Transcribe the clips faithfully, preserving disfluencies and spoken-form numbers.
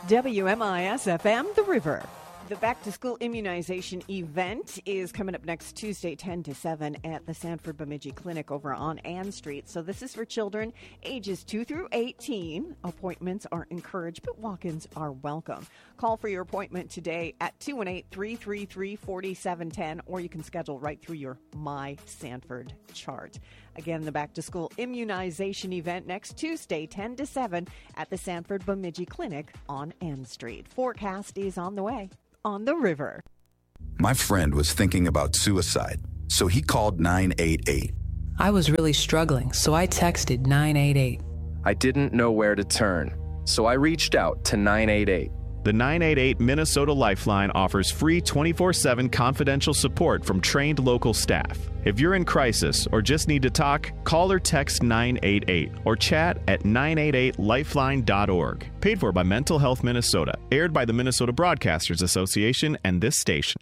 W M I S F M, The River. The back-to-school immunization event is coming up next Tuesday, ten to seven, at the Sanford Bemidji Clinic over on Ann Street. So this is for children ages two through eighteen. Appointments are encouraged, but walk-ins are welcome. Call for your appointment today at two one eight, three three three, four seven one zero, or you can schedule right through your My Sanford chart. Again, the back-to-school immunization event next Tuesday, ten to seven, at the Sanford Bemidji Clinic on Ann Street. Forecast is on the way on The River. My friend was thinking about suicide, so he called nine eight eight. I was really struggling, so I texted nine eight eight. I didn't know where to turn, so I reached out to nine eight eight. The nine eight eight Minnesota Lifeline offers free twenty-four seven confidential support from trained local staff. If you're in crisis or just need to talk, call or text nine eight eight or chat at nine eight eight lifeline dot org. Paid for by Mental Health Minnesota. Aired by the Minnesota Broadcasters Association and this station.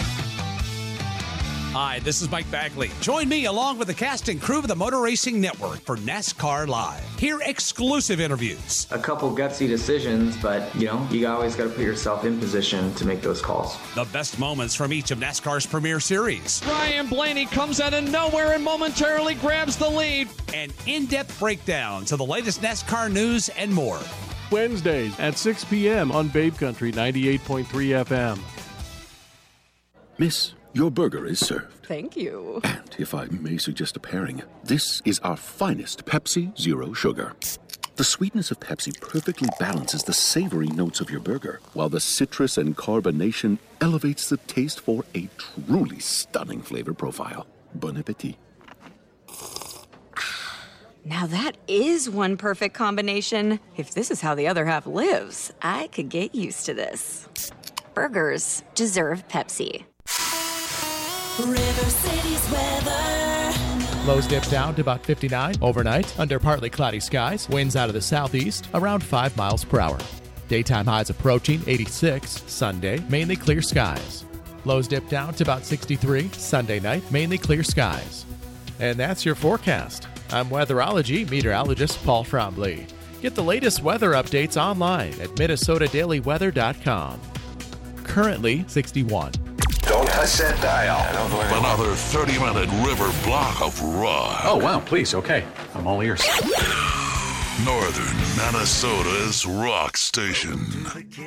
Hi, this is Mike Bagley. Join me along with the cast and crew of the Motor Racing Network for NASCAR Live. Hear exclusive interviews. A couple gutsy decisions, but, you know, you always got to put yourself in position to make those calls. The best moments from each of NASCAR's premier series. Ryan Blaney comes out of nowhere and momentarily grabs the lead. And in-depth breakdowns of the latest NASCAR news and more. Wednesdays at six p.m. on Babe Country ninety-eight point three F M. Miss, your burger is served. Thank you. And if I may suggest a pairing, this is our finest Pepsi Zero Sugar. The sweetness of Pepsi perfectly balances the savory notes of your burger, while the citrus and carbonation elevates the taste for a truly stunning flavor profile. Bon appetit. Now that is one perfect combination. If this is how the other half lives, I could get used to this. Burgers deserve Pepsi. River City's weather. Lows dip down to about fifty-nine overnight under partly cloudy skies. Winds out of the southeast around five miles per hour. Daytime highs approaching eighty-six. Sunday, mainly clear skies. Lows dip down to about sixty-three. Sunday night, mainly clear skies. And that's your forecast. I'm weatherology meteorologist Paul Trombley. Get the latest weather updates online at minnesota daily weather dot com. Currently sixty-one. Don't touch that dial. Another thirty-minute river block of rock. Oh, wow, please, okay. I'm all ears. Northern Minnesota's rock station.